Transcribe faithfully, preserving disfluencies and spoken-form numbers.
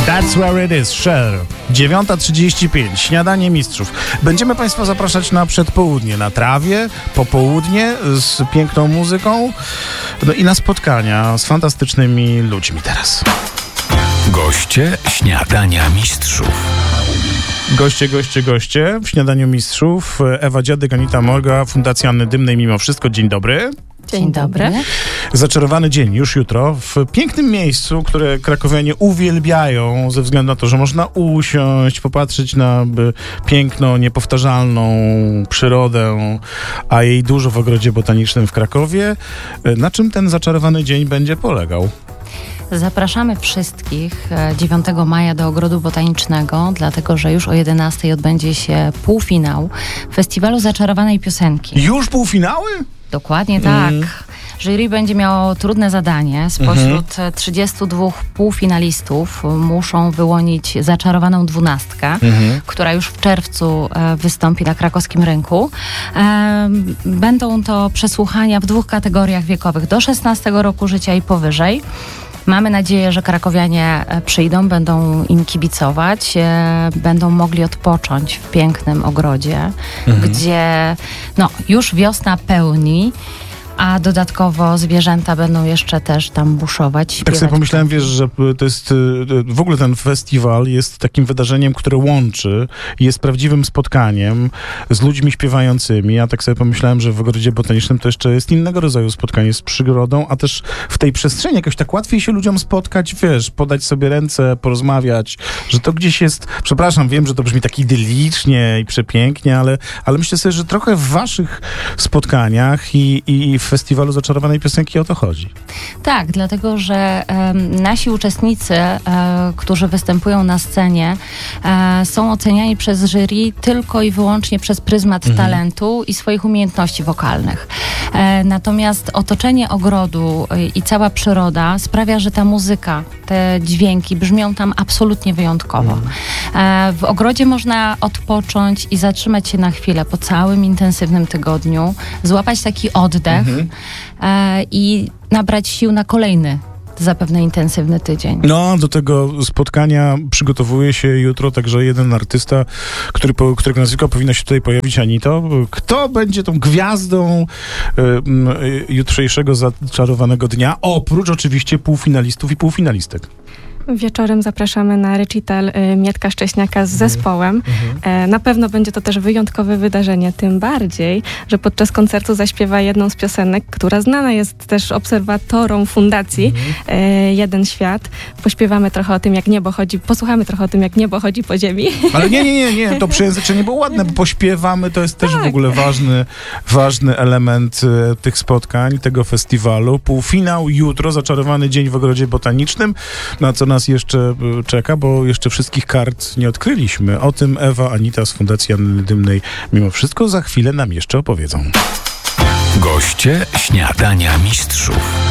That's where it is, Cher. dziewiąta trzydzieści pięć, śniadanie mistrzów. Będziemy Państwa zapraszać na przedpołudnie, na trawie, popołudnie z piękną muzyką, no i na spotkania z fantastycznymi ludźmi teraz. Goście śniadania mistrzów. Goście, goście, goście w śniadaniu mistrzów. Ewa Dziadek, Anita Morga, Fundacja Anny Dymnej Mimo Wszystko. Dzień dobry. Dzień dobry. Zaczarowany dzień już jutro w pięknym miejscu, które krakowianie uwielbiają ze względu na to, że można usiąść, popatrzeć na by, piękną, niepowtarzalną przyrodę, a jej dużo w ogrodzie botanicznym w Krakowie. Na czym ten zaczarowany dzień będzie polegał? Zapraszamy wszystkich dziewiątego maja do Ogrodu Botanicznego, dlatego że już o jedenastej odbędzie się półfinał Festiwalu Zaczarowanej Piosenki. Już półfinały? Dokładnie tak. Mm. Jury będzie miało trudne zadanie. Spośród mm-hmm. trzydziestu dwóch półfinalistów muszą wyłonić zaczarowaną dwunastkę, mm-hmm. która już w czerwcu e, wystąpi na krakowskim rynku. E, będą to przesłuchania w dwóch kategoriach wiekowych, do szesnastego roku życia i powyżej. Mamy nadzieję, że krakowianie przyjdą, będą im kibicować, e, będą mogli odpocząć w pięknym ogrodzie, mhm. gdzie no, już wiosna pełni, a dodatkowo zwierzęta będą jeszcze też tam buszować. Tak sobie pomyślałem, wiesz, że to jest w ogóle ten festiwal jest takim wydarzeniem, które łączy, jest prawdziwym spotkaniem z ludźmi śpiewającymi. Ja tak sobie pomyślałem, że w Ogrodzie Botanicznym to jeszcze jest innego rodzaju spotkanie z przyrodą, a też w tej przestrzeni jakoś tak łatwiej się ludziom spotkać, wiesz, podać sobie ręce, porozmawiać, że to gdzieś jest, przepraszam, wiem, że to brzmi tak idyllicznie i przepięknie, ale, ale myślę sobie, że trochę w waszych spotkaniach i, i w Festiwalu Zaczarowanej Piosenki o to chodzi. Tak, dlatego, że um, nasi uczestnicy, e, którzy występują na scenie, e, są oceniani przez jury tylko i wyłącznie przez pryzmat mhm. talentu i swoich umiejętności wokalnych. E, natomiast otoczenie ogrodu e, i cała przyroda sprawia, że ta muzyka, te dźwięki brzmią tam absolutnie wyjątkowo. Mhm. E, w ogrodzie można odpocząć i zatrzymać się na chwilę po całym intensywnym tygodniu, złapać taki oddech, mhm. e, i nabrać sił na kolejny zapewne intensywny tydzień. No, do tego spotkania przygotowuje się jutro także jeden artysta, który, po, którego nazwisko powinno się tutaj pojawić, Anito. Kto będzie tą gwiazdą y, y, jutrzejszego zaczarowanego dnia, oprócz oczywiście półfinalistów i półfinalistek? Wieczorem zapraszamy na recital y, Mietka Szcześniaka z zespołem. Mm-hmm. E, na pewno będzie to też wyjątkowe wydarzenie, tym bardziej, że podczas koncertu zaśpiewa jedną z piosenek, która znana jest też obserwatorom fundacji mm-hmm. e, Jeden Świat. Pośpiewamy trochę o tym, jak niebo chodzi, posłuchamy trochę o tym, jak niebo chodzi po ziemi. Ale nie, nie, nie, nie, to przejęzyczenie było ładne, bo pośpiewamy, to jest też tak. w ogóle ważny, ważny element e, tych spotkań, tego festiwalu. Półfinał jutro, zaczarowany dzień w Ogrodzie Botanicznym, na co nas jeszcze czeka, bo jeszcze wszystkich kart nie odkryliśmy. O tym Ewa, Anita z Fundacji Anny Dymnej Mimo Wszystko za chwilę nam jeszcze opowiedzą. Goście śniadania mistrzów.